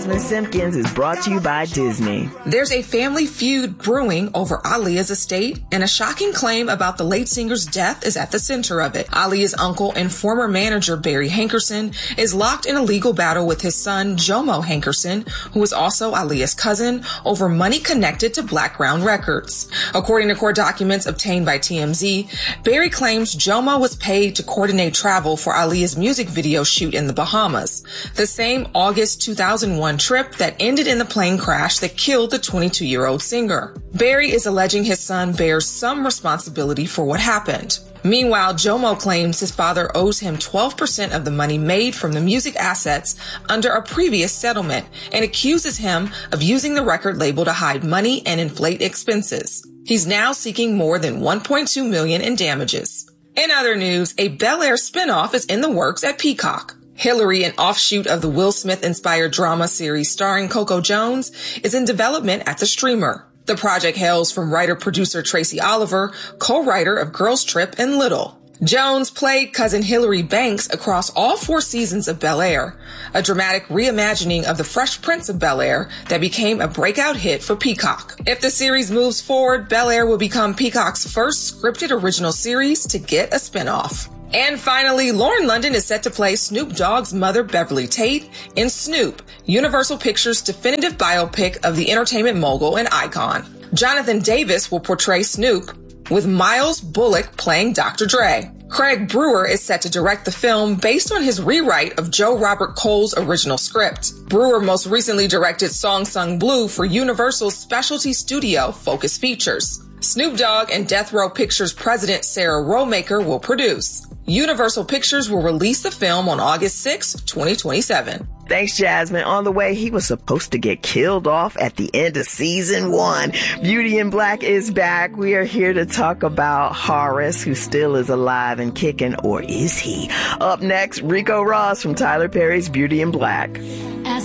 Simpkins is brought to you by Disney. There's a family feud brewing over Aaliyah's estate, and a shocking claim about the late singer's death is at the center of it. Aaliyah's uncle and former manager Barry Hankerson is locked in a legal battle with his son Jomo Hankerson, who is also Aaliyah's cousin, over money connected to Blackground Records. According to court documents obtained by TMZ, Barry claims Jomo was paid to coordinate travel for Aaliyah's music video shoot in the Bahamas, the same August 2001 trip that ended in the plane crash that killed the 22-year-old singer. Barry is alleging his son bears some responsibility for what happened. Meanwhile, Jomo claims his father owes him 12% of the money made from the music assets under a previous settlement and accuses him of using the record label to hide money and inflate expenses. He's now seeking more than $1.2 million in damages. In other news, a Bel-Air spinoff is in the works at Peacock. Hillary, an offshoot of the Will Smith-inspired drama series starring Coco Jones, is in development at the streamer. The project hails from writer-producer Tracy Oliver, co-writer of Girls Trip and Little. Jones played cousin Hillary Banks across all 4 seasons of Bel-Air, a dramatic reimagining of The Fresh Prince of Bel-Air that became a breakout hit for Peacock. If the series moves forward, Bel-Air will become Peacock's first scripted original series to get a spinoff. And finally, Lauren London is set to play Snoop Dogg's mother, Beverly Tate, in Snoop, Universal Pictures' definitive biopic of the entertainment mogul and icon. Jonathan Davis will portray Snoop, with Miles Bullock playing Dr. Dre. Craig Brewer is set to direct the film based on his rewrite of Joe Robert Cole's original script. Brewer most recently directed Song Sung Blue for Universal's specialty studio Focus Features. Snoop Dogg and Death Row Pictures president Sarah Romaker will produce. Universal Pictures will release the film on August 6, 2027. Thanks, Jasmine. On the way, he was supposed to get killed off at the end of season 1. Beauty in Black is back. We are here to talk about Horace, who still is alive and kicking, or is he? Up next, Rico Ross from Tyler Perry's Beauty in Black.